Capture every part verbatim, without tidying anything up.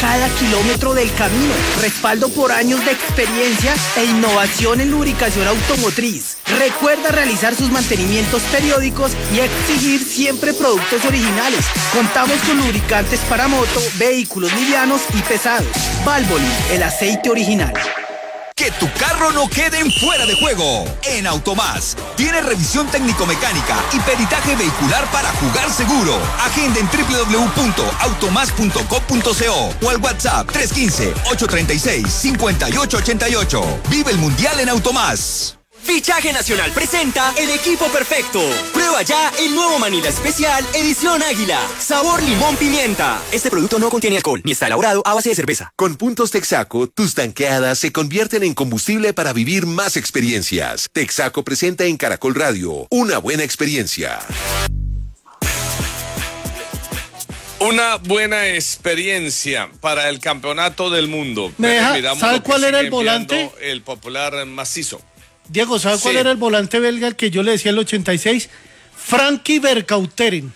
cada kilómetro del camino. Respaldo por años de experiencia e innovación en lubricación automotriz. Recuerda realizar sus mantenimientos periódicos y exigir siempre productos originales. Contamos con lubricantes para moto, vehículos livianos y pesados. Valvoline, el aceite original. Que tu carro no quede en fuera de juego. En Automás tiene revisión técnico-mecánica y peritaje vehicular para jugar seguro. Agenda en doble u doble u doble u punto automás punto com punto co o al WhatsApp tres uno cinco, ocho tres seis, cinco ocho ocho ocho. Vive el Mundial en Automás. Fichaje Nacional presenta el equipo perfecto. Prueba ya el nuevo Manila Especial Edición Águila. Sabor limón pimienta. Este producto no contiene alcohol ni está elaborado a base de cerveza. Con puntos Texaco, tus tanqueadas se convierten en combustible para vivir más experiencias. Texaco presenta en Caracol Radio una buena experiencia. Una buena experiencia para el campeonato del mundo. ¿Me deja, ¿Sabe cuál era el volante? El popular macizo. Diego, ¿sabe sí. cuál era el volante belga el que yo le decía el ochenta y seis? Frankie Vercauteren.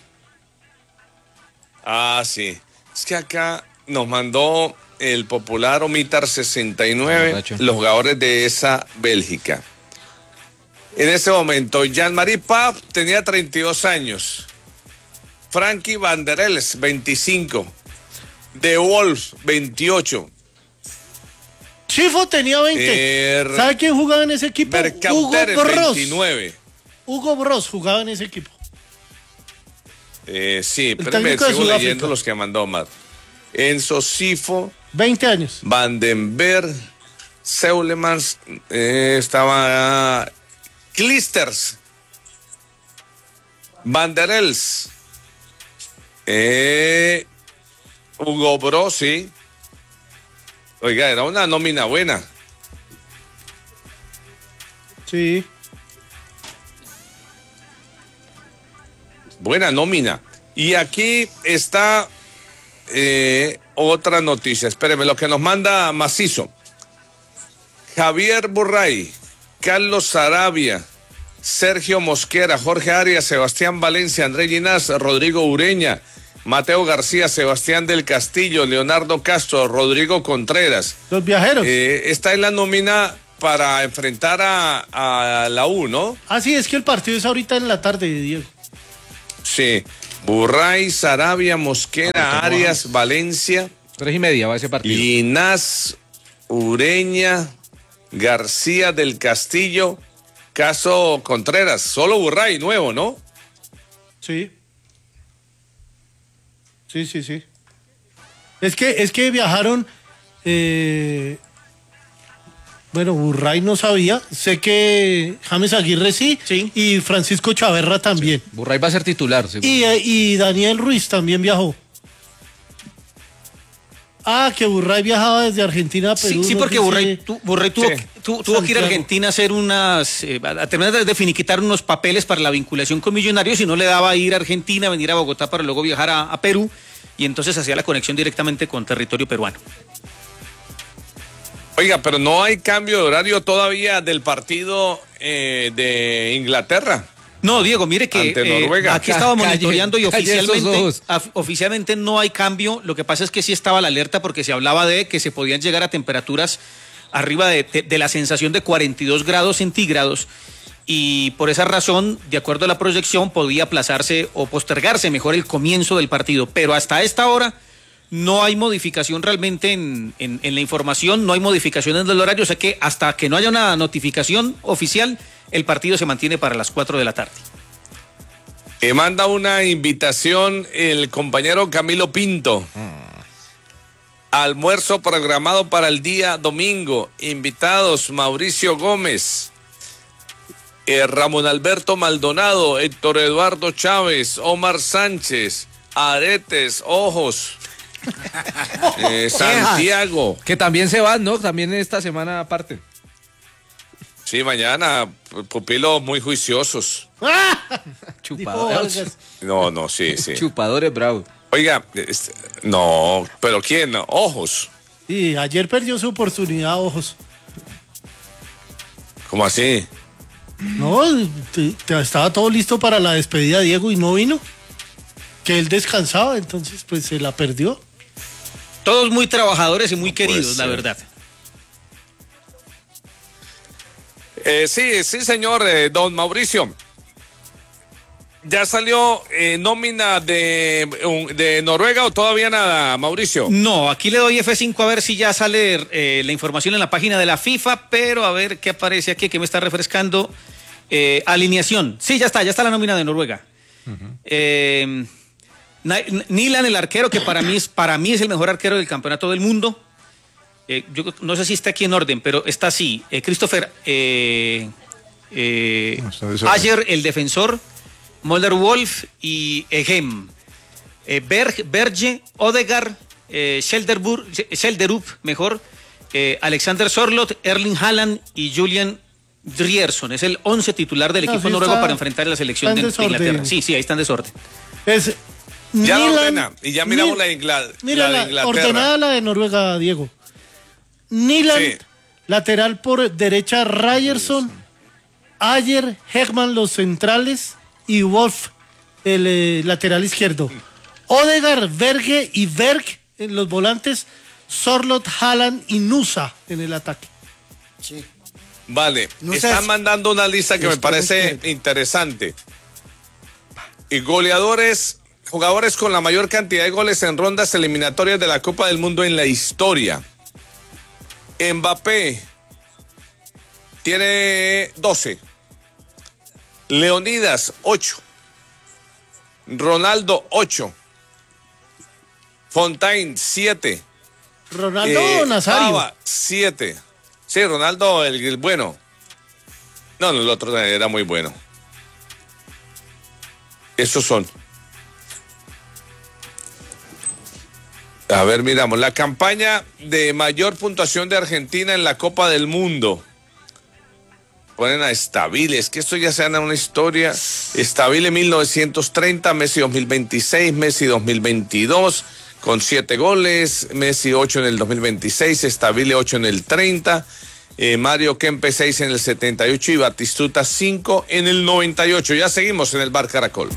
Ah, sí. Es que acá nos mandó el popular Omitar sesenta y nueve, ah, los jugadores de esa Bélgica. En ese momento, Jean-Marie Paf tenía treinta y dos años. Frankie Van der Els, veinticinco. De Wolf, veintiocho. Chifo tenía veinte. Er... ¿Sabe quién jugaba en ese equipo? Hugo Bros. veintinueve. Hugo Bros jugaba en ese equipo. Eh, sí, pero me sigo leyendo los que mandó Omar. Enzo Sifo. veinte años. Van den Berg. Seulemans. Eh, estaba. Clisters. Van der Els. Eh, Hugo Bros, sí. Oiga, era una nómina buena. Sí. Buena nómina. Y aquí está eh, otra noticia. Espéreme, lo que nos manda Macizo. Javier Burray, Carlos Sarabia, Sergio Mosquera, Jorge Arias, Sebastián Valencia, André Ginás, Rodrigo Ureña, Mateo García, Sebastián del Castillo, Leonardo Castro, Rodrigo Contreras. Los viajeros. Eh, está en la nómina para enfrentar a, a la U, ¿no? Ah, sí, es que el partido es ahorita en la tarde, Diego. Sí. Burray, Sarabia, Mosquera, Arias, Valencia. Tres y media va ese partido. Ginás, Ureña, García del Castillo, Caso Contreras. Solo Burray, nuevo, ¿no? Sí. Sí, sí, sí. Es que, es que viajaron, eh, bueno, Burray no sabía, sé que James Aguirre sí, sí. Y Francisco Chaverra también. Sí. Burray va a ser titular. Sí. Y, eh, y Daniel Ruiz también viajó. Ah, que Burray viajaba desde Argentina a Perú. Sí, sí, porque Burray, tu, Burray tuvo, sí. tu, tuvo que ir a Argentina a hacer unas, eh, a terminar de finiquitar unos papeles para la vinculación con Millonarios y no le daba ir a Argentina, venir a Bogotá para luego viajar a, a Perú y entonces hacía la conexión directamente con territorio peruano. Oiga, pero no hay cambio de horario todavía del partido eh, de Inglaterra. No, Diego, mire que eh, aquí estaba monitoreando y oficialmente, oficialmente no hay cambio. Lo que pasa es que sí estaba la alerta porque se hablaba de que se podían llegar a temperaturas arriba de, de, de la sensación de cuarenta y dos grados centígrados y por esa razón, de acuerdo a la proyección, podía aplazarse o postergarse mejor el comienzo del partido. Pero hasta esta hora no hay modificación realmente en, en, en la información, no hay modificación en el horario, o sea que hasta que no haya una notificación oficial, el partido se mantiene para las cuatro de la tarde. Me manda una invitación el compañero Camilo Pinto. Mm. Almuerzo programado para el día domingo. Invitados Mauricio Gómez, eh, Ramón Alberto Maldonado, Héctor Eduardo Chávez, Omar Sánchez, Aretes, Ojos, eh, Santiago. Que también se van, ¿no? También esta semana aparte. Sí, mañana, pupilos muy juiciosos. Chupadores. No, no, sí, sí. Chupadores bravos. Oiga, este, no, pero ¿quién? Ojos. Sí, ayer perdió su oportunidad, Ojos. ¿Cómo así? No, te, te, estaba todo listo para la despedida, Diego, y no vino. Que él descansaba, entonces pues se la perdió. Todos muy trabajadores y muy queridos, Pues, la sí. verdad. Eh, sí, sí, señor, eh, don Mauricio. ¿Ya salió eh, nómina de, un- de Noruega o todavía nada, Mauricio? No, aquí le doy F cinco a ver si ya sale eh, la información en la página de la FIFA, pero a ver qué aparece aquí, que me está refrescando. Eh, alineación. Sí, ya está, ya está la nómina de Noruega. Eh, Na- Nilan, el arquero, que para mí es, para mí es el mejor arquero del campeonato del mundo. Eh, yo no sé si está aquí en orden, pero está así. Eh, Christopher eh, eh, No, está desorden. Ayer, el defensor, Mulder Wolf y Egem. Eh, Berg, Berge, Odegaard, eh, Schelderburg- Schelderup, mejor, eh, Alexander Sorloth, Erling Haaland y Julian Drierson. Es el once titular del No, equipo sí noruego está- para enfrentar a la selección está de, en de Inglaterra. desorden. Sí, sí, ahí está en desorden. Es Ya Nilan- la ordena, y ya miramos Nil- la, Ingla- Mira, la de la, Inglaterra. ordenada la de Noruega, Diego. Nilan, Sí. lateral por derecha, Ryerson, Ayer, Hegman, los centrales, y Wolf, el eh, lateral izquierdo. Odegaard, Berge y Berg en los volantes, Sorloth, Haaland y Nusa en el ataque. Vale, No sé están si- mandando una lista que me Extremo parece izquierdo. interesante. Y goleadores, jugadores con la mayor cantidad de goles en rondas eliminatorias de la Copa del Mundo en la historia. Mbappé tiene doce. Leonidas, ocho. Ronaldo, ocho. Fontaine, siete. Ronaldo Eh, Nazario. Pava, siete. Sí, Ronaldo, el, el bueno. No, no, el otro era muy bueno. Esos son. A ver, miramos. La campaña de mayor puntuación de Argentina en la Copa del Mundo. Ponen a Stabile, es que esto ya se anda una historia. Stabile mil novecientos treinta, Messi dos mil veintiséis, Messi dos mil veintidós, con siete goles, Messi ocho en el dos mil veintiséis, Stabile ocho en el treinta, eh, Mario Kempe seis en el setenta y ocho y Batistuta cinco en el noventa y ocho. Ya seguimos en el Bar Caracol.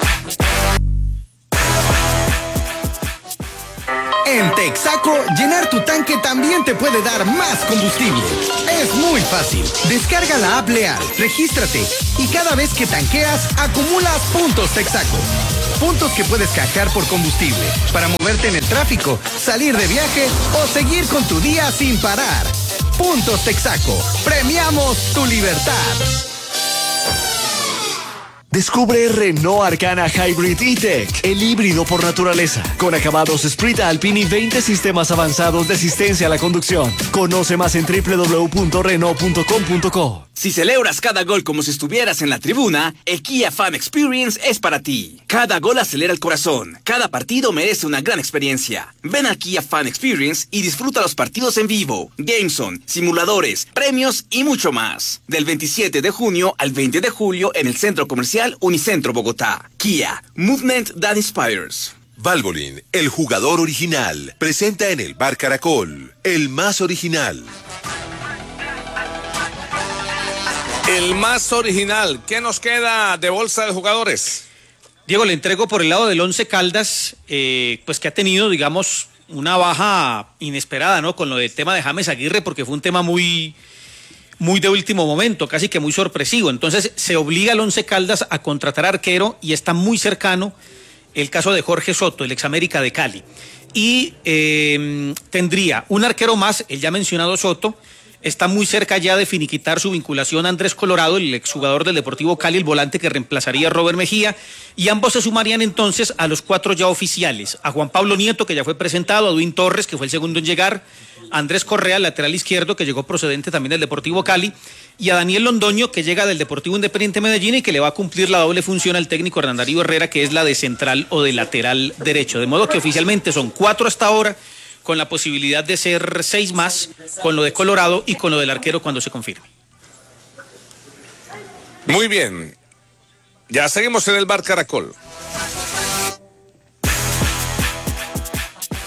En Texaco, llenar tu tanque también te puede dar más combustible. Es muy fácil. Descarga la app Leal, regístrate y cada vez que tanqueas, acumulas puntos Texaco. Puntos que puedes canjear por combustible, para moverte en el tráfico, salir de viaje o seguir con tu día sin parar. Puntos Texaco. Premiamos tu libertad. Descubre Renault Arcana Hybrid E-Tech, el híbrido por naturaleza, con acabados Sprint Alpine y veinte sistemas avanzados de asistencia a la conducción. Conoce más en doble u doble u doble u punto renault punto com punto co. Si celebras cada gol como si estuvieras en la tribuna, el Kia Fan Experience es para ti. Cada gol acelera el corazón. Cada partido merece una gran experiencia. Ven al Kia Fan Experience y disfruta los partidos en vivo, Gameson, simuladores, premios y mucho más. Del veintisiete de junio al veinte de julio en el Centro Comercial Unicentro Bogotá. Kia, Movement That Inspires. Valvoline, el jugador original, presenta en el Bar Caracol, el más original. El más original. ¿Qué nos queda de bolsa de jugadores? Diego, le entrego por el lado del Once Caldas, eh, pues que ha tenido, digamos, una baja inesperada, ¿no? Con lo del tema de James Aguirre, porque fue un tema muy, muy de último momento, casi que muy sorpresivo. Entonces se obliga al Once Caldas a contratar arquero y está muy cercano el caso de Jorge Soto, el ex América de Cali. Y eh, tendría un arquero más, el ya mencionado Soto. Está muy cerca ya de finiquitar su vinculación a Andrés Colorado, el exjugador del Deportivo Cali, el volante que reemplazaría a Robert Mejía, y ambos se sumarían entonces a los cuatro ya oficiales, a Juan Pablo Nieto, que ya fue presentado, a Duín Torres, que fue el segundo en llegar, a Andrés Correa, lateral izquierdo, que llegó procedente también del Deportivo Cali, y a Daniel Londoño, que llega del Deportivo Independiente Medellín y que le va a cumplir la doble función al técnico Hernán Darío Herrera, que es la de central o de lateral derecho. De modo que oficialmente son cuatro hasta ahora, con la posibilidad de ser seis más, con lo de Colorado y con lo del arquero cuando se confirme. Muy bien. Ya seguimos en el Bar Caracol.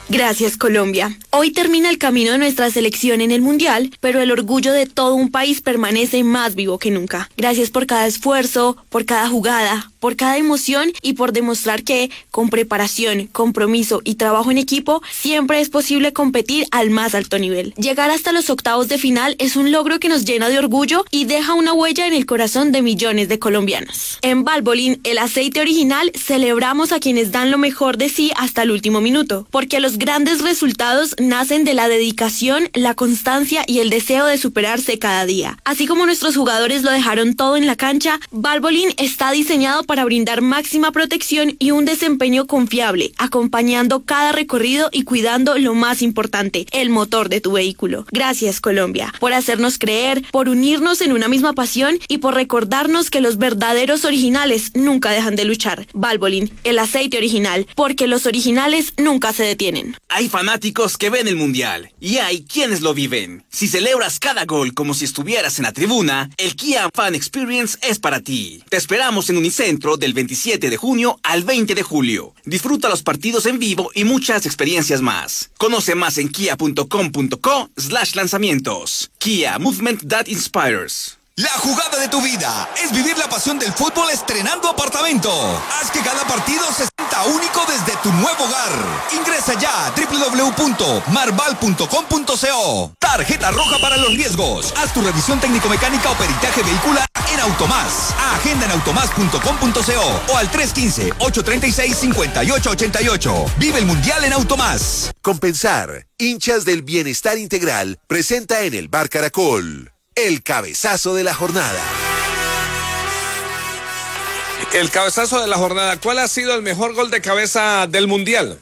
Gracias, Colombia. Hoy termina el camino de nuestra selección en el Mundial, pero el orgullo de todo un país permanece más vivo que nunca. Gracias por cada esfuerzo, por cada jugada, por cada emoción y por demostrar que, con preparación, compromiso y trabajo en equipo, siempre es posible competir al más alto nivel. Llegar hasta los octavos de final es un logro que nos llena de orgullo y deja una huella en el corazón de millones de colombianos. En Valvoline, el aceite original, celebramos a quienes dan lo mejor de sí hasta el último minuto, porque los grandes resultados nacen de la dedicación, la constancia y el deseo de superarse cada día. Así como nuestros jugadores lo dejaron todo en la cancha, Valvoline está diseñado para para brindar máxima protección y un desempeño confiable, acompañando cada recorrido y cuidando lo más importante, el motor de tu vehículo. Gracias, Colombia, por hacernos creer, por unirnos en una misma pasión y por recordarnos que los verdaderos originales nunca dejan de luchar. Valvoline, el aceite original, porque los originales nunca se detienen. Hay fanáticos que ven el Mundial y hay quienes lo viven. Si celebras cada gol como si estuvieras en la tribuna, el Kia Fan Experience es para ti. Te esperamos en Unicentro del veintisiete de junio al veinte de julio. Disfruta los partidos en vivo y muchas experiencias más. Conoce más en kia punto com punto co slash lanzamientos. Kia, movement that inspires. La jugada de tu vida es vivir la pasión del fútbol estrenando apartamento. Haz que cada partido se sienta único desde tu nuevo hogar. Ingresa ya a doble u doble u doble u punto marval punto com punto co. Tarjeta roja para los riesgos. Haz tu revisión técnico-mecánica o peritaje vehicular en Automás. Agenda en automás punto com punto co o al tres uno cinco, ocho tres seis, cinco ocho ocho ocho. Vive el Mundial en Automás. Compensar, hinchas del bienestar integral, presenta en el Bar Caracol el cabezazo de la jornada. El cabezazo de la jornada. ¿Cuál ha sido el mejor gol de cabeza del Mundial?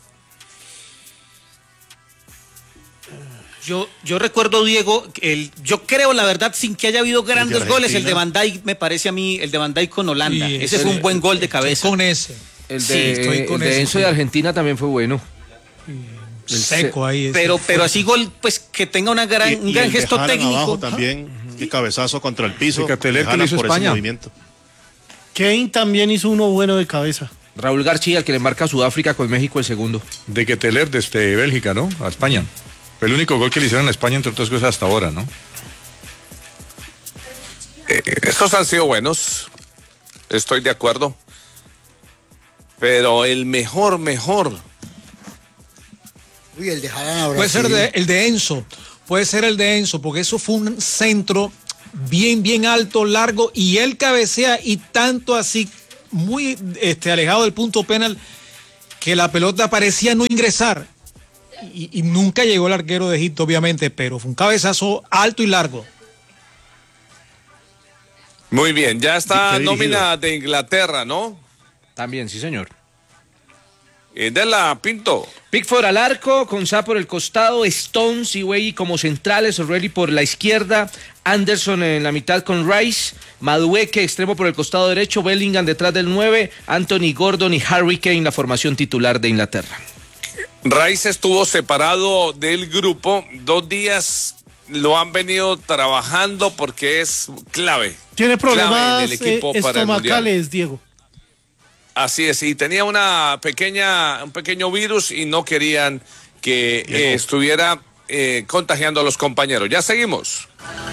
Yo, yo recuerdo, Diego, el, yo creo, la verdad, sin que haya habido grandes goles, el de Van Dijk, me parece a mí, el de Van Dijk con Holanda. Sí, ese fue un buen gol de cabeza. Con ese. El de, sí, estoy con el de ese, Enzo de Argentina también fue bueno. El seco ahí. Pero, pero así gol, pues, que tenga una gran, y, un gran gesto técnico. Abajo también, uh-huh. El cabezazo contra el piso. Que hizo por España. Ese movimiento. Kane también hizo uno bueno de cabeza. Raúl García, el que le marca a Sudáfrica con México el segundo. De Keteler desde Bélgica, ¿no? A España. Fue el único gol que le hicieron a España, entre otras cosas, hasta ahora, ¿no? Eh, estos han sido buenos. Estoy de acuerdo. Pero el mejor, mejor. Uy, el de Jarana Puede ser de, el de Enzo. Puede ser el de Enzo, porque eso fue un centro bien, bien alto, largo, y él cabecea y tanto así, muy este, alejado del punto penal, que la pelota parecía no ingresar. Y, y nunca llegó el arquero de Egipto, obviamente, pero fue un cabezazo alto y largo. Muy bien, ya está nómina de Inglaterra, ¿no? También, sí, señor. Eh, de la Pinto. Pickford al arco, con Sá por el costado, Stones y Wey como centrales, O'Reilly por la izquierda, Anderson en la mitad con Rice, Madueke extremo por el costado derecho, Bellingham detrás del nueve, Anthony Gordon y Harry Kane la formación titular de Inglaterra. Rice estuvo separado del grupo dos días, lo han venido trabajando porque es clave. Tiene problemas eh, estomacales, Diego. Así es, y tenía una pequeña, un pequeño virus y no querían que eh, estuviera eh, contagiando a los compañeros. Ya seguimos.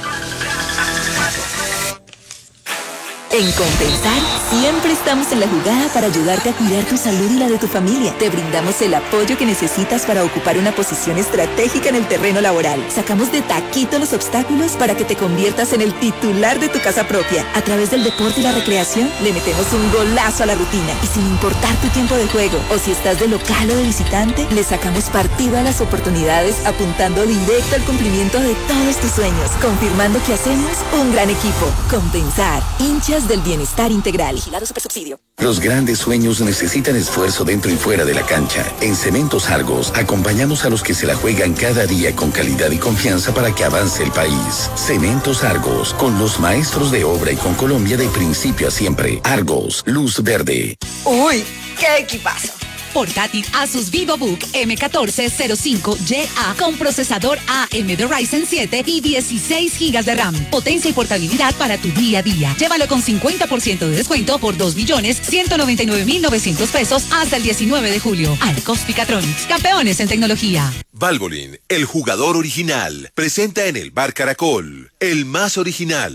En Compensar, siempre estamos en la jugada para ayudarte a cuidar tu salud y la de tu familia. Te brindamos el apoyo que necesitas para ocupar una posición estratégica en el terreno laboral. Sacamos de taquito los obstáculos para que te conviertas en el titular de tu casa propia. A través del deporte y la recreación, le metemos un golazo a la rutina. Y sin importar tu tiempo de juego, o si estás de local o de visitante, le sacamos partido a las oportunidades, apuntando directo al cumplimiento de todos tus sueños, confirmando que hacemos un gran equipo. Compensar, hinchas del bienestar integral. Vigilado Supersubsidio. Los grandes sueños necesitan esfuerzo dentro y fuera de la cancha. En Cementos Argos acompañamos a los que se la juegan cada día con calidad y confianza para que avance el país. Cementos Argos, con los maestros de obra y con Colombia de principio a siempre. Argos, luz verde. Uy, qué equipazo. Portátil Asus VivoBook eme catorce cero cinco Y A con procesador A M D Ryzen siete y dieciséis gigas de RAM. Potencia y portabilidad para tu día a día. Llévalo con cincuenta por ciento de descuento por dos millones ciento noventa y nueve mil novecientos pesos hasta el diecinueve de julio. Arcos Picatronics, campeones en tecnología. Valvoline, el jugador original, presenta en el Bar Caracol, el más original.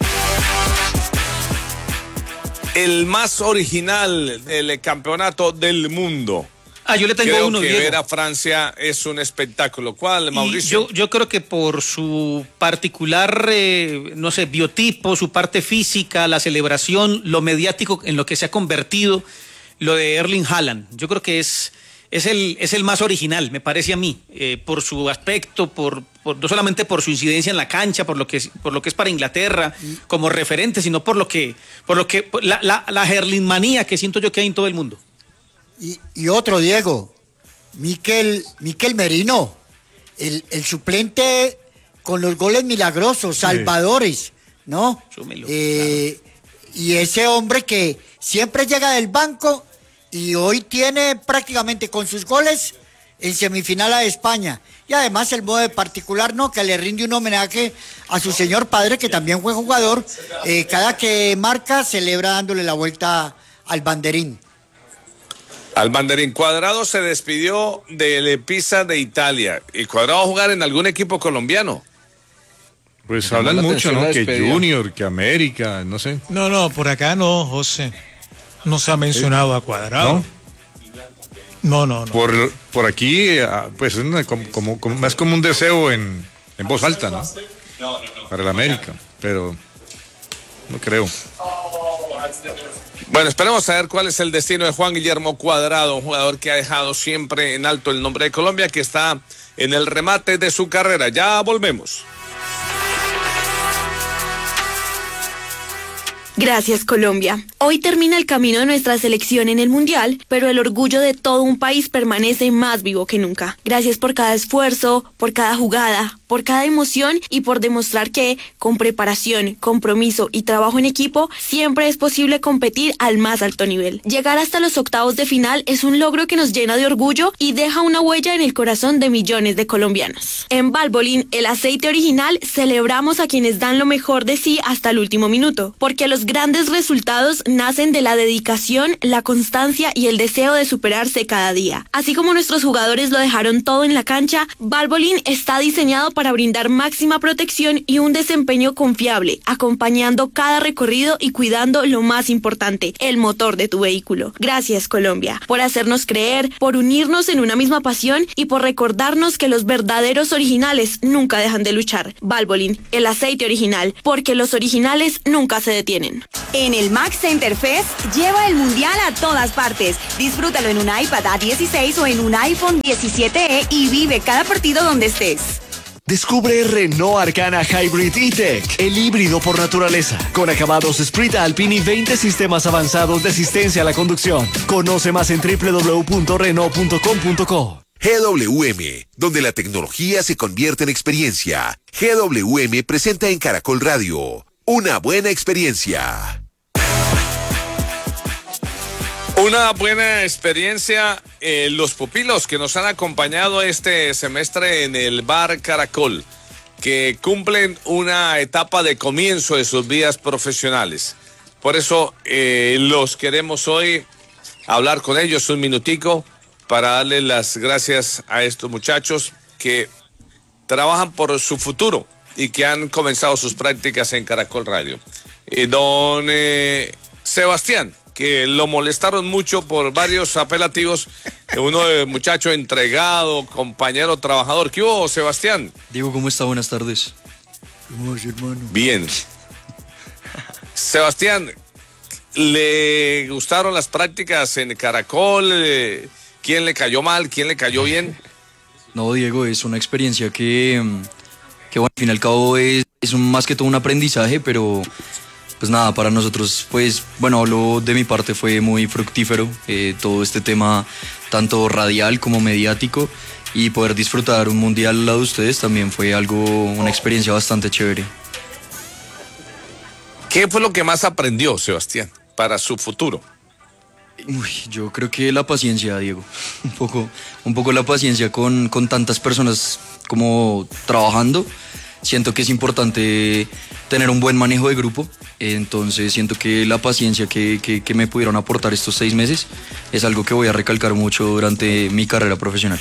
El más original del campeonato del mundo. Ah, yo le tengo creo uno, que Diego. ver a Francia es un espectáculo. ¿Cuál, Mauricio? Yo, yo creo que por su particular, eh, no sé, biotipo, su parte física, la celebración, lo mediático en lo que se ha convertido, lo de Erling Haaland. Yo creo que es, es, el, es el más original, me parece a mí, eh, por su aspecto, por, por no solamente por su incidencia en la cancha, por lo que es, por lo que es para Inglaterra como referente, sino por lo que, por lo que por la, la, la Herlingmanía que siento yo que hay en todo el mundo. Y, y otro, Diego, Mikel, Mikel Merino, el, el suplente con los goles milagrosos, salvadores, ¿no? Súmelo, eh, claro. Y ese hombre que siempre llega del banco y hoy tiene prácticamente con sus goles en semifinal a España. Y además el modo de particular, ¿no? Que le rinde un homenaje a su señor padre, que también fue jugador. Eh, cada que marca, celebra dándole la vuelta al banderín. Al banderín. Cuadrado se despidió del Pisa de Italia. ¿Y Cuadrado va a jugar en algún equipo colombiano? Pues hablan mucho, ¿no? Que Junior, que América, no sé. No, no, por acá no, José. No se ha mencionado a Cuadrado. No, no, no. no. Por, por aquí, pues es una, como, como, como, más como un deseo en, en voz alta, ¿no? Para el América, pero no creo. Bueno, esperemos a ver cuál es el destino de Juan Guillermo Cuadrado, un jugador que ha dejado siempre en alto el nombre de Colombia, que está en el remate de su carrera. Ya volvemos. Gracias, Colombia. Hoy termina el camino de nuestra selección en el Mundial, pero el orgullo de todo un país permanece más vivo que nunca. Gracias por cada esfuerzo, por cada jugada, por cada emoción y por demostrar que, con preparación, compromiso y trabajo en equipo, siempre es posible competir al más alto nivel. Llegar hasta los octavos de final es un logro que nos llena de orgullo y deja una huella en el corazón de millones de colombianos. En Valvoline, el aceite original, celebramos a quienes dan lo mejor de sí hasta el último minuto, porque los grandes resultados nacen de la dedicación, la constancia y el deseo de superarse cada día. Así como nuestros jugadores lo dejaron todo en la cancha, Valvoline está diseñado para brindar máxima protección y un desempeño confiable, acompañando cada recorrido y cuidando lo más importante, el motor de tu vehículo. Gracias, Colombia, por hacernos creer, por unirnos en una misma pasión y por recordarnos que los verdaderos originales nunca dejan de luchar. Valvoline, el aceite original, porque los originales nunca se detienen. En el Max Center Fest, lleva el Mundial a todas partes. Disfrútalo en un iPad A dieciséis o en un iPhone diecisiete E y vive cada partido donde estés. Descubre Renault Arcana Hybrid E-Tech, el híbrido por naturaleza, con acabados Sprint Alpine y veinte sistemas avanzados de asistencia a la conducción. Conoce más en doble u doble u doble u punto renault punto com punto co. G W M, donde la tecnología se convierte en experiencia. G W M presenta en Caracol Radio una buena experiencia. Una buena experiencia, eh, los pupilos que nos han acompañado este semestre en el Bar Caracol, que cumplen una etapa de comienzo de sus vidas profesionales. Por eso eh, los queremos hoy hablar con ellos un minutico para darles las gracias a estos muchachos que trabajan por su futuro y que han comenzado sus prácticas en Caracol Radio. Eh, don eh, Sebastián, que lo molestaron mucho por varios apelativos, uno de muchacho entregado, compañero trabajador. ¿Qué hubo, Sebastián? Diego, ¿cómo está? Buenas tardes. ¿Cómo vas, hermano? Bien. Sebastián, ¿le gustaron las prácticas en Caracol? ¿Quién le cayó mal? ¿Quién le cayó bien? No, Diego, es una experiencia que, que bueno, al fin y al cabo es, es un, más que todo un aprendizaje, pero pues nada, para nosotros, pues bueno, hablo de mi parte, fue muy fructífero eh, todo este tema, tanto radial como mediático, y poder disfrutar un mundial al lado de ustedes también fue algo, una experiencia bastante chévere. ¿Qué fue lo que más aprendió, Sebastián, para su futuro? Uy, yo creo que la paciencia, Diego. Un poco, un poco la paciencia con, con tantas personas como trabajando. Siento que es importante tener un buen manejo de grupo. Entonces siento que la paciencia que, que, que me pudieron aportar estos seis meses es algo que voy a recalcar mucho durante mi carrera profesional.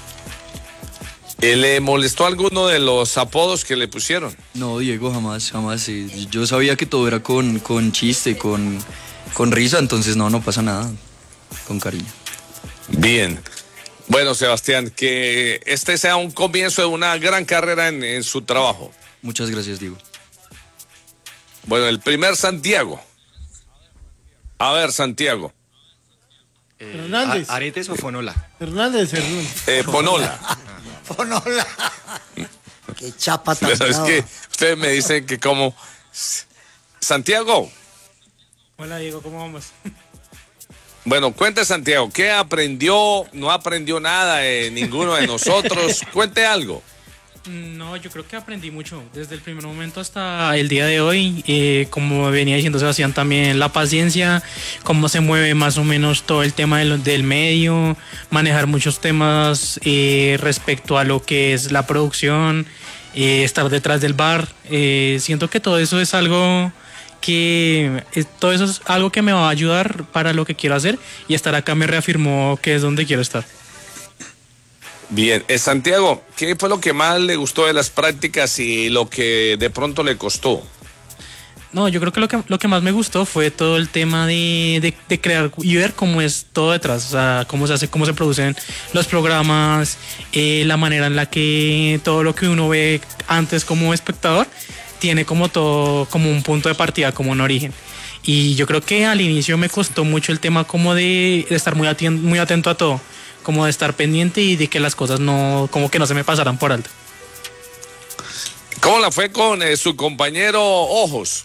¿Le molestó alguno de los apodos que le pusieron? No, Diego, jamás, jamás. Yo sabía que todo era con, con chiste, con, con risa, entonces no, no pasa nada. Con cariño. Bien. Bueno, Sebastián, que este sea un comienzo de una gran carrera en, en su trabajo. Muchas gracias, Diego. Bueno, el primer Santiago. A ver, Santiago. Eh, Hernández. ¿Aretes o Fonola? Hernández, Hernández. Eh, Ponola. Ponola. Qué chapa tan Pero es brava. que ustedes me dicen que como... Santiago. Hola, Diego, ¿cómo vamos? Bueno, cuente, Santiago, ¿qué aprendió? ¿No aprendió nada de ninguno de nosotros? Cuente algo. No, yo creo que aprendí mucho desde el primer momento hasta el día de hoy. Eh, como venía diciendo Sebastián también, la paciencia, cómo se mueve más o menos todo el tema del, del medio, manejar muchos temas eh, respecto a lo que es la producción, eh, estar detrás del bar. Eh, siento que todo eso es algo que eh, todo eso es algo que me va a ayudar para lo que quiero hacer, y estar acá me reafirmó que es donde quiero estar. Bien, eh, Santiago, ¿qué fue lo que más le gustó de las prácticas y lo que de pronto le costó? No, yo creo que lo que, lo que más me gustó fue todo el tema de, de, de crear y ver cómo es todo detrás, o sea, cómo se hace, cómo se producen los programas, eh, la manera en la que todo lo que uno ve antes como espectador tiene como todo, como un punto de partida, como un origen. Y yo creo que al inicio me costó mucho el tema como de, de estar muy atento, muy atento a todo, como de estar pendiente y de que las cosas no, como que no se me pasaran por alto. ¿Cómo la fue con eh, su compañero Ojos?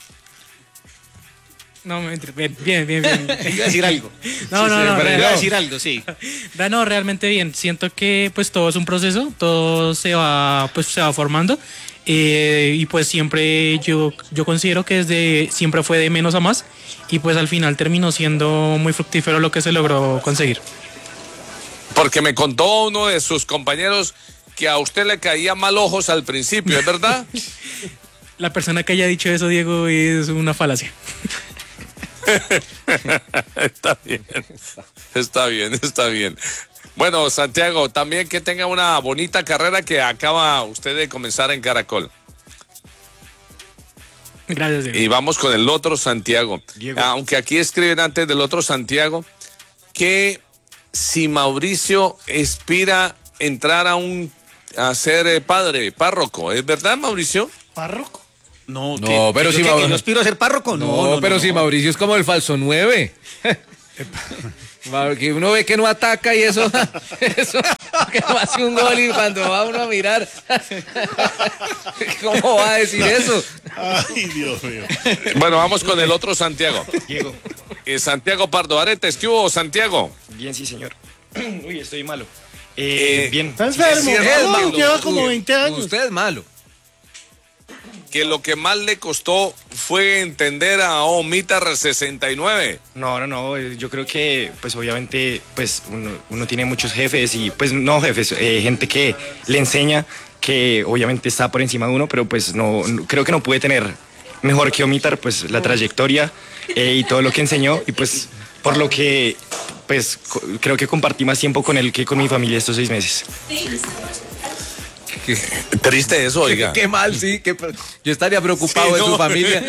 No, bien, bien, bien. bien. Iba a decir algo. No, Sí, no, sí, no. pero real- iba a decir algo, sí. No, no, realmente bien. Siento que pues todo es un proceso, todo se va, pues se va formando. Eh, y pues siempre yo, yo considero que desde siempre fue de menos a más, y pues al final terminó siendo muy fructífero lo que se logró conseguir. Porque me contó uno de sus compañeros que a usted le caía mal Ojos al principio, ¿es verdad? La persona que haya dicho eso, Diego, es una falacia. Está bien, está bien, está bien. Bueno, Santiago, también que tenga una bonita carrera que acaba usted de comenzar en Caracol. Gracias, Diego. Y vamos con el otro Santiago. Diego. Aunque aquí escriben antes del otro Santiago que si Mauricio aspira entrar a un a ser eh, padre, párroco, ¿es verdad, Mauricio? ¿Párroco? No, No, que- pero que si yo, que- Mauricio- que yo aspiro a ser párroco, no. No, no, no, pero no. si Mauricio es como el falso nueve. Que uno ve que no ataca y eso, eso que no hace un gol, y cuando va uno a mirar, ¿cómo va a decir eso? Ay, Dios mío. Bueno, vamos con el otro Santiago. Diego. Eh, Santiago Pardo Aretes, ¿qué hubo, Santiago? Bien, sí, señor. Uy, estoy malo. Eh, bien. Está enfermo. Sí, es No, malo. lleva como veinte años. Usted es malo. Que lo que más le costó fue entender a Omitar sesenta y nueve. No, no, no, eh, yo creo que pues obviamente pues uno, uno tiene muchos jefes y pues no jefes, eh, gente que le enseña, que obviamente está por encima de uno, pero pues no, no- creo que no puede tener mejor que Omitar pues la trayectoria eh, y todo lo que enseñó, y pues por lo que pues co- creo que compartí más tiempo con él que con mi familia estos seis meses. Qué triste eso, oiga. Qué, qué mal, sí. Qué, yo estaría preocupado Sí, de no. su familia.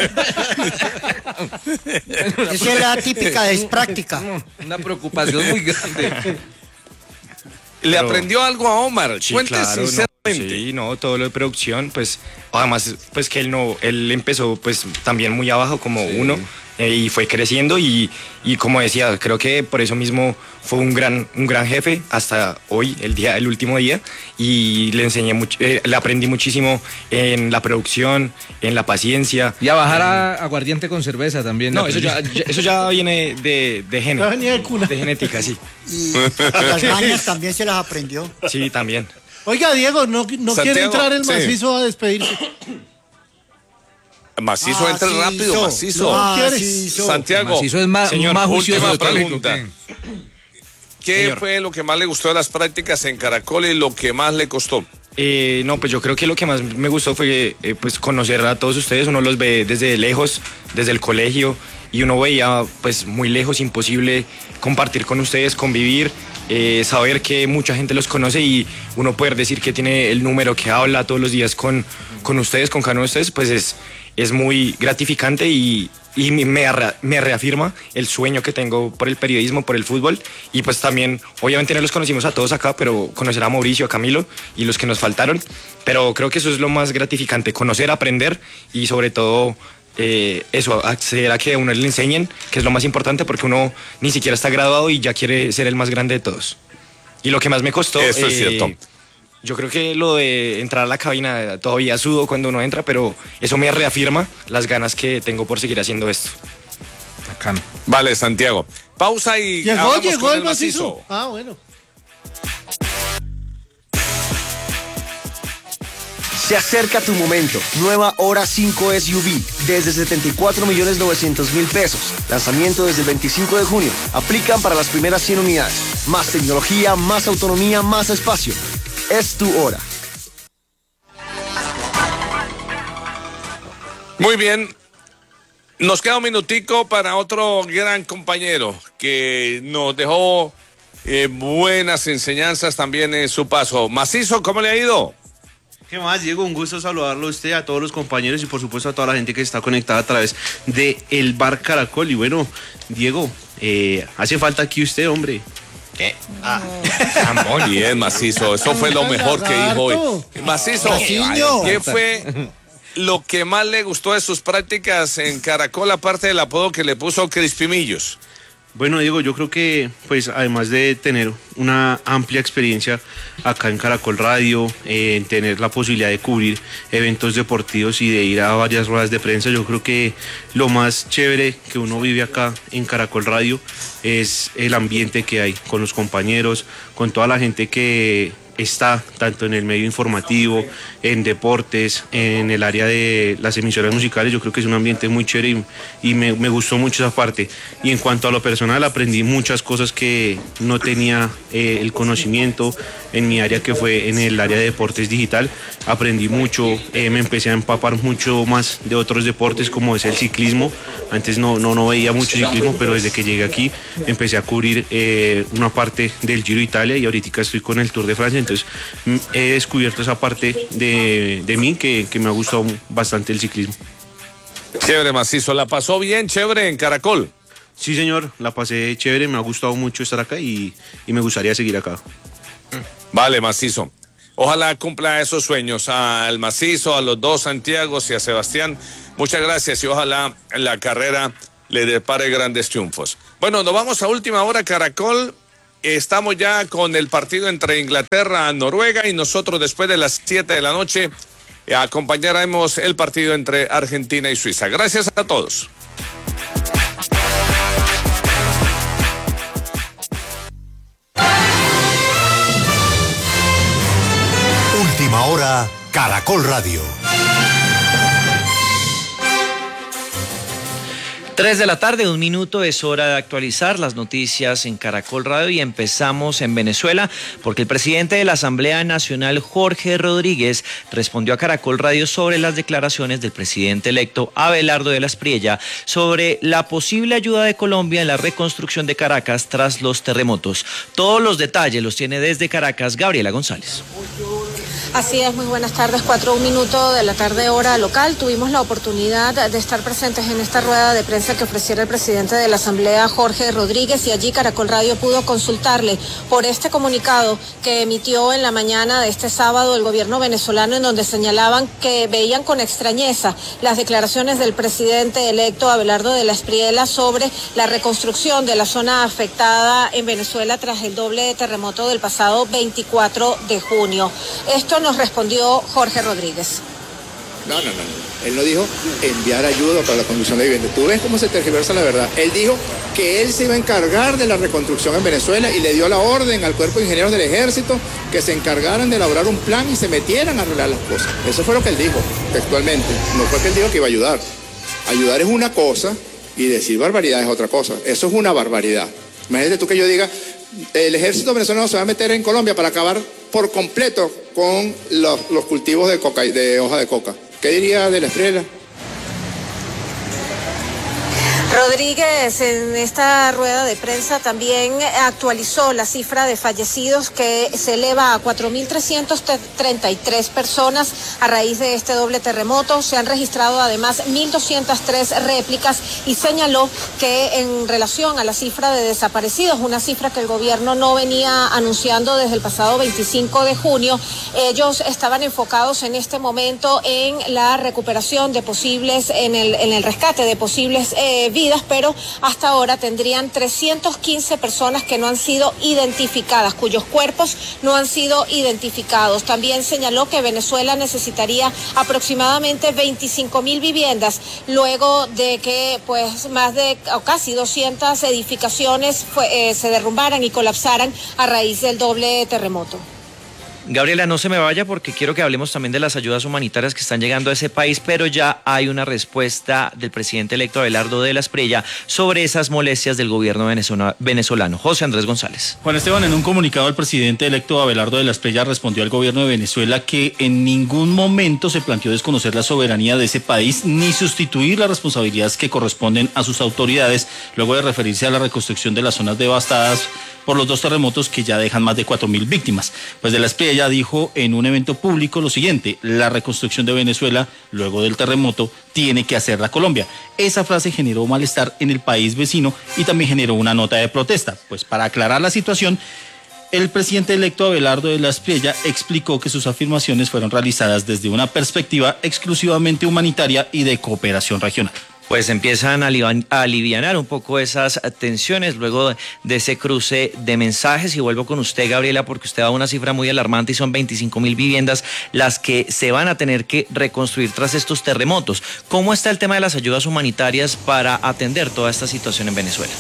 Esa es la típica despráctica. Una preocupación muy grande. ¿Le aprendió algo a Omar? Sí, Cuente claro, no, sinceramente. sí, no, todo lo de producción, pues, además, pues que él no, él empezó pues también muy abajo como uno, eh, y fue creciendo y, y como decía, creo que por eso mismo fue un gran, un gran jefe hasta hoy, el día, el último día, y le enseñé mucho, eh, le aprendí muchísimo en la producción, en la paciencia. Y a bajar a aguardiente con cerveza también. No, eso ya, ya- eso ya viene de, de, gene- Ya venía de cuna. de genética, sí. Y las mañas también se las aprendió. Sí, también. Oiga, Diego, no, no quiere Santiago, entrar el sí. macizo a despedirse. Macizo, entre rápido, Macizo. Macizo. Santiago, Macizo es más, señor, más juicioso última de pregunta. ¿Qué Señor. fue lo que más le gustó de las prácticas en Caracol y lo que más le costó? Eh, no, pues yo creo que lo que más me gustó fue eh, pues conocer a todos ustedes. Uno los ve desde lejos, desde el colegio, y uno veía pues muy lejos, imposible compartir con ustedes, convivir, eh, saber que mucha gente los conoce y uno poder decir que tiene el número, que habla todos los días con, con ustedes, con cada uno de ustedes, pues es, es muy gratificante y, y me, me reafirma el sueño que tengo por el periodismo, por el fútbol, y pues también, obviamente no los conocimos a todos acá, pero conocer a Mauricio, a Camilo y los que nos faltaron, pero creo que eso es lo más gratificante, conocer, aprender y sobre todo eh, eso, acceder a que a uno le enseñen, que es lo más importante porque uno ni siquiera está graduado y ya quiere ser el más grande de todos. Y lo que más me costó... Eso es eh, cierto. Yo creo que lo de entrar a la cabina, todavía sudo cuando uno entra, pero eso me reafirma las ganas que tengo por seguir haciendo esto. Bacán. Vale, Santiago. Pausa y Llegó, hablamos llegó con el macizo. Ah, bueno. Se acerca tu momento. Nueva Hora cinco S U V desde setenta y cuatro millones novecientos mil pesos. Lanzamiento desde el veinticinco de junio. Aplican para las primeras cien unidades. Más tecnología, más autonomía, más espacio. Es tu hora. Muy bien. Nos queda un minutico para otro gran compañero que nos dejó eh, buenas enseñanzas también en su paso. Macizo, ¿cómo le ha ido? ¿Qué más, Diego? Un gusto saludarlo a usted, a todos los compañeros y por supuesto a toda la gente que está conectada a través de el Bar Caracol. Y bueno, Diego, eh, hace falta aquí usted, hombre. ¿Qué? Ah, muy bien, Macizo. Eso fue lo mejor que dijo hoy. Macizo, ¿qué fue lo que más le gustó de sus prácticas en Caracol, aparte del apodo que le puso Crispimillos? Bueno, Diego, yo creo que, pues, además de tener una amplia experiencia acá en Caracol Radio, eh, en tener la posibilidad de cubrir eventos deportivos y de ir a varias ruedas de prensa, yo creo que lo más chévere que uno vive acá en Caracol Radio es el ambiente que hay con los compañeros, con toda la gente que está tanto en el medio informativo, en deportes, en el área de las emisoras musicales. Yo creo que es un ambiente muy chévere y, y me, me gustó mucho esa parte. Y en cuanto a lo personal, aprendí muchas cosas que no tenía eh, el conocimiento en mi área, que fue en el área de deportes digital. Aprendí mucho, eh, me empecé a empapar mucho más de otros deportes como es el ciclismo. Antes no, no, no veía mucho ciclismo, pero desde que llegué aquí empecé a cubrir eh, una parte del Giro de Italia y ahorita estoy con el Tour de Francia. Entonces he descubierto esa parte de, de mí que, que me ha gustado bastante el ciclismo. Chévere, Macizo. ¿La pasó bien, chévere, en Caracol? Sí, señor, la pasé chévere, me ha gustado mucho estar acá y, y me gustaría seguir acá. Vale, Macizo. Ojalá cumpla esos sueños al Macizo, a los dos Santiagos y a Sebastián. Muchas gracias y ojalá la carrera le depare grandes triunfos. Bueno, nos vamos a última hora, Caracol. Estamos ya con el partido entre Inglaterra y Noruega y nosotros después de las siete de la noche acompañaremos el partido entre Argentina y Suiza. Gracias a todos. Última hora, Caracol Radio. Tres de la tarde, un minuto, es hora de actualizar las noticias en Caracol Radio y empezamos en Venezuela porque el presidente de la Asamblea Nacional, Jorge Rodríguez, respondió a Caracol Radio sobre las declaraciones del presidente electo Abelardo de la Espriella sobre la posible ayuda de Colombia en la reconstrucción de Caracas tras los terremotos. Todos los detalles los tiene desde Caracas Gabriela González. Así es, muy buenas tardes, cuatro un minuto de la tarde hora local. Tuvimos la oportunidad de estar presentes en esta rueda de prensa que ofreciera el presidente de la Asamblea, Jorge Rodríguez, y allí Caracol Radio pudo consultarle por este comunicado que emitió en la mañana de este sábado el gobierno venezolano, en donde señalaban que veían con extrañeza las declaraciones del presidente electo Abelardo de la Espriella sobre la reconstrucción de la zona afectada en Venezuela tras el doble terremoto del pasado veinticuatro de junio. Esto nos respondió Jorge Rodríguez. No, no, no. Él no dijo enviar ayuda para la construcción de viviendas. Tú ves cómo se tergiversa la verdad. Él dijo que él se iba a encargar de la reconstrucción en Venezuela y le dio la orden al cuerpo de ingenieros del ejército que se encargaran de elaborar un plan y se metieran a arreglar las cosas. Eso fue lo que él dijo, textualmente. No fue que él dijo que iba a ayudar. Ayudar es una cosa y decir barbaridad es otra cosa. Eso es una barbaridad. Imagínate tú que yo diga, el ejército venezolano se va a meter en Colombia para acabar por completo con los, los cultivos de coca, de hoja de coca. ¿Qué diría de la Estrella? Rodríguez en esta rueda de prensa también actualizó la cifra de fallecidos que se eleva a cuatro mil trescientas treinta y tres personas a raíz de este doble terremoto. Se han registrado además mil doscientas tres réplicas y señaló que en relación a la cifra de desaparecidos, una cifra que el gobierno no venía anunciando desde el pasado veinticinco de junio, ellos estaban enfocados en este momento en la recuperación de posibles, en el, en el rescate de posibles eh, vidas, pero hasta ahora tendrían trescientas quince personas que no han sido identificadas, cuyos cuerpos no han sido identificados. También señaló que Venezuela necesitaría aproximadamente veinticinco mil viviendas, luego de que pues más de o casi doscientas edificaciones fue, eh, se derrumbaran y colapsaran a raíz del doble terremoto. Gabriela, no se me vaya porque quiero que hablemos también de las ayudas humanitarias que están llegando a ese país, pero ya hay una respuesta del presidente electo Abelardo de la Espriella sobre esas molestias del gobierno venezolano. José Andrés González. Juan Esteban, en un comunicado el presidente electo Abelardo de la Espriella respondió al gobierno de Venezuela que en ningún momento se planteó desconocer la soberanía de ese país ni sustituir las responsabilidades que corresponden a sus autoridades, luego de referirse a la reconstrucción de las zonas devastadas por los dos terremotos que ya dejan más de cuatro mil víctimas. Pues de la Espriella dijo en un evento público lo siguiente: la reconstrucción de Venezuela luego del terremoto tiene que hacerla Colombia. Esa frase generó malestar en el país vecino y también generó una nota de protesta. Pues para aclarar la situación, el presidente electo Abelardo de la Espriella explicó que sus afirmaciones fueron realizadas desde una perspectiva exclusivamente humanitaria y de cooperación regional. Pues empiezan a alivianar un poco esas tensiones luego de ese cruce de mensajes. Y vuelvo con usted, Gabriela, porque usted da una cifra muy alarmante y son veinticinco mil viviendas las que se van a tener que reconstruir tras estos terremotos. ¿Cómo está el tema de las ayudas humanitarias para atender toda esta situación en Venezuela?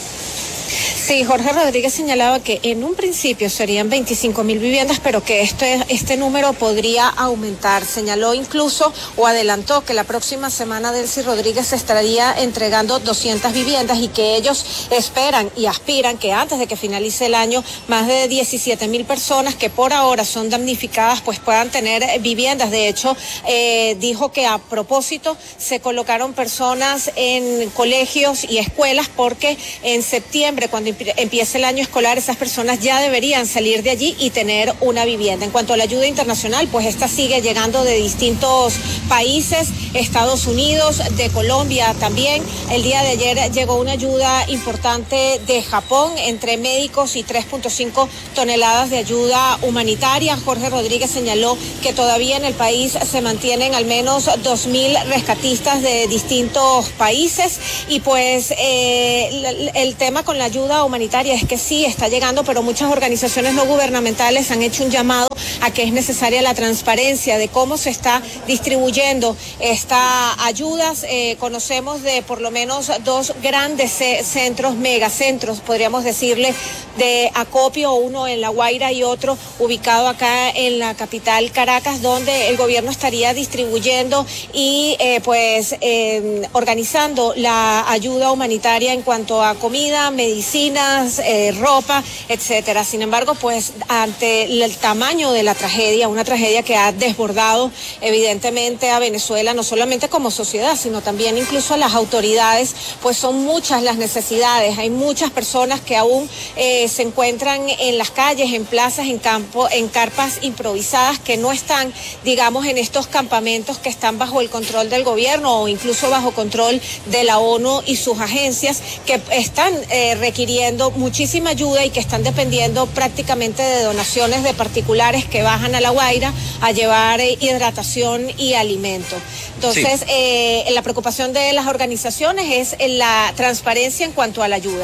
Sí, Jorge Rodríguez señalaba que en un principio serían veinticinco mil viviendas, pero que este, este número podría aumentar. Señaló incluso o adelantó que la próxima semana Delcy Rodríguez estaría entregando doscientas viviendas y que ellos esperan y aspiran que antes de que finalice el año más de diecisiete mil personas que por ahora son damnificadas pues puedan tener viviendas. De hecho, eh, dijo que a propósito se colocaron personas en colegios y escuelas porque en septiembre, cuando empiece el año escolar, esas personas ya deberían salir de allí y tener una vivienda. En cuanto a la ayuda internacional, pues esta sigue llegando de distintos países, Estados Unidos, de Colombia también. El día de ayer llegó una ayuda importante de Japón, entre médicos y tres punto cinco toneladas de ayuda humanitaria. Jorge Rodríguez señaló que todavía en el país se mantienen al menos dos mil rescatistas de distintos países y pues eh, el, el tema con la ayuda humanitaria es que sí está llegando, pero muchas organizaciones no gubernamentales han hecho un llamado a que es necesaria la transparencia de cómo se está distribuyendo estas ayudas. Eh, conocemos de por lo menos dos grandes centros, megacentros, podríamos decirle, de acopio, uno en La Guaira y otro ubicado acá en la capital Caracas, donde el gobierno estaría distribuyendo y eh, pues eh, organizando la ayuda humanitaria en cuanto a comida, medicina, Eh, ropa, etcétera. Sin embargo, pues ante el tamaño de la tragedia, una tragedia que ha desbordado evidentemente a Venezuela, no solamente como sociedad, sino también incluso a las autoridades, pues son muchas las necesidades. Hay muchas personas que aún eh, se encuentran en las calles, en plazas, en campo, en carpas improvisadas, que no están, digamos, en estos campamentos que están bajo el control del gobierno o incluso bajo control de la ONU y sus agencias, que están eh, requiriendo muchísima ayuda y que están dependiendo prácticamente de donaciones de particulares que bajan a La Guaira a llevar eh, hidratación y alimento. Entonces, sí. eh, la preocupación de las organizaciones es en la transparencia en cuanto a la ayuda.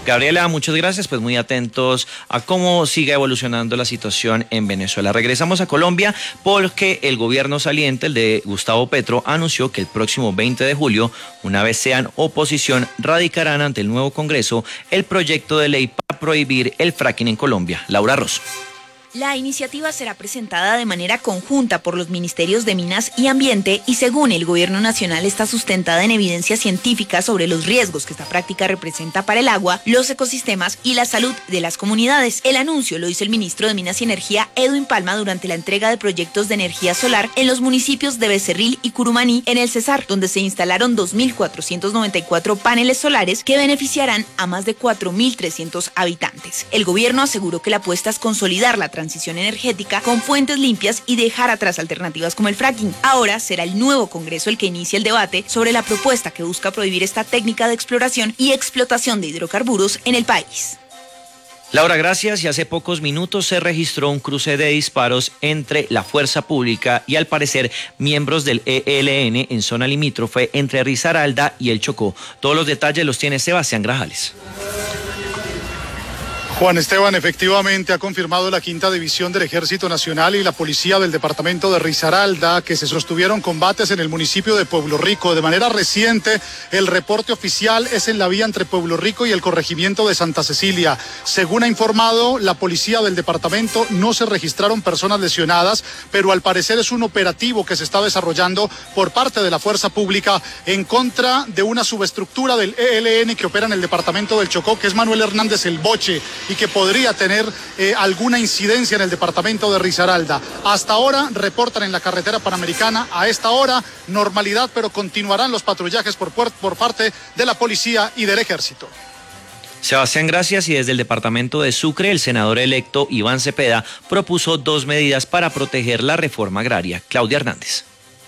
Gabriela, muchas gracias, pues muy atentos a cómo sigue evolucionando la situación en Venezuela. Regresamos a Colombia porque el gobierno saliente, el de Gustavo Petro, anunció que el próximo veinte de julio, una vez sean oposición, radicarán ante el nuevo Congreso el proyecto de ley para prohibir el fracking en Colombia. Laura Rosso. La iniciativa será presentada de manera conjunta por los ministerios de Minas y Ambiente y según el gobierno nacional está sustentada en evidencia científica sobre los riesgos que esta práctica representa para el agua, los ecosistemas y la salud de las comunidades. El anuncio lo hizo el ministro de Minas y Energía, Edwin Palma, durante la entrega de proyectos de energía solar en los municipios de Becerril y Curumaní en el Cesar, donde se instalaron dos mil cuatrocientos noventa y cuatro paneles solares que beneficiarán a más de cuatro mil trescientos habitantes. El gobierno aseguró que la apuesta es consolidar la transición energética con fuentes limpias y dejar atrás alternativas como el fracking. Ahora será el nuevo Congreso el que inicie el debate sobre la propuesta que busca prohibir esta técnica de exploración y explotación de hidrocarburos en el país. Laura, gracias. Y hace pocos minutos se registró un cruce de disparos entre la fuerza pública y al parecer miembros del E L N en zona limítrofe entre Risaralda y el Chocó. Todos los detalles los tiene Sebastián Grajales. Juan Esteban, efectivamente ha confirmado la quinta división del Ejército Nacional y la policía del departamento de Risaralda que se sostuvieron combates en el municipio de Pueblo Rico. De manera reciente, el reporte oficial es en la vía entre Pueblo Rico y el corregimiento de Santa Cecilia. Según ha informado la policía del departamento, no se registraron personas lesionadas, pero al parecer es un operativo que se está desarrollando por parte de la fuerza pública en contra de una subestructura del E L N que opera en el departamento del Chocó, que es Manuel Hernández El Boche, y que podría tener eh, alguna incidencia en el departamento de Risaralda. Hasta ahora reportan en la carretera panamericana, a esta hora normalidad, pero continuarán los patrullajes por, por parte de la policía y del ejército. Sebastián, gracias. Y desde el departamento de Sucre, el senador electo Iván Cepeda propuso dos medidas para proteger la reforma agraria. Claudia Hernández.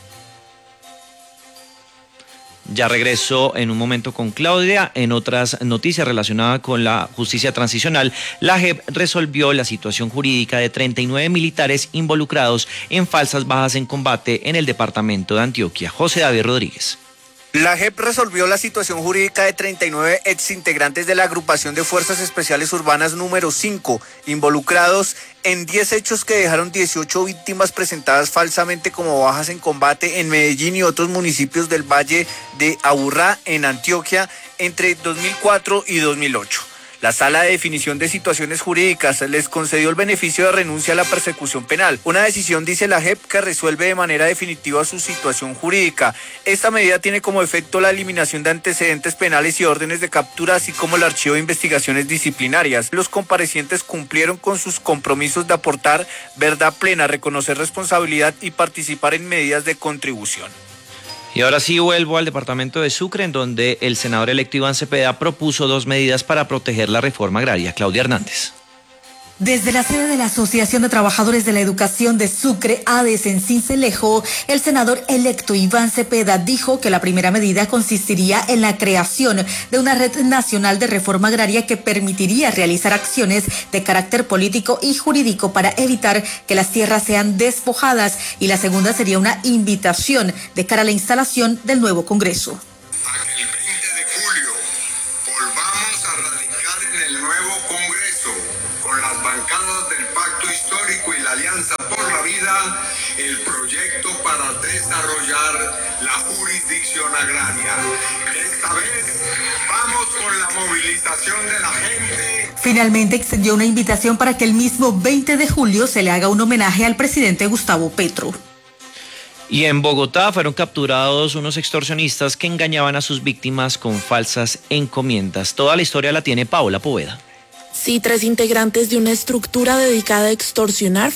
Ya regreso en un momento con Claudia. En otras noticias relacionadas con la justicia transicional, la J E P resolvió la situación jurídica de treinta y nueve militares involucrados en falsas bajas en combate en el departamento de Antioquia. José David Rodríguez. La J E P resolvió la situación jurídica de treinta y nueve exintegrantes de la agrupación de Fuerzas Especiales Urbanas número cinco, involucrados en diez hechos que dejaron dieciocho víctimas presentadas falsamente como bajas en combate en Medellín y otros municipios del Valle de Aburrá, en Antioquia, entre dos mil cuatro y dos mil ocho. La Sala de Definición de Situaciones Jurídicas les concedió el beneficio de renuncia a la persecución penal. Una decisión, dice la J E P, que resuelve de manera definitiva su situación jurídica. Esta medida tiene como efecto la eliminación de antecedentes penales y órdenes de captura, así como el archivo de investigaciones disciplinarias. Los comparecientes cumplieron con sus compromisos de aportar verdad plena, reconocer responsabilidad y participar en medidas de contribución. Y ahora sí vuelvo al departamento de Sucre, en donde el senador electo Iván Cepeda propuso dos medidas para proteger la reforma agraria. Claudia Hernández. Desde la sede de la Asociación de Trabajadores de la Educación de Sucre, ADES, en Sincelejo, el senador electo Iván Cepeda dijo que la primera medida consistiría en la creación de una red nacional de reforma agraria que permitiría realizar acciones de carácter político y jurídico para evitar que las tierras sean despojadas, y la segunda sería una invitación de cara a la instalación del nuevo Congreso. Por la vida, el proyecto para desarrollar la jurisdicción agraria. Esta vez vamos con la movilización de la gente. Finalmente extendió una invitación para que el mismo veinte de julio se le haga un homenaje al presidente Gustavo Petro. Y en Bogotá fueron capturados unos extorsionistas que engañaban a sus víctimas con falsas encomiendas. Toda la historia la tiene Paola Poveda. Sí, tres integrantes de una estructura dedicada a extorsionar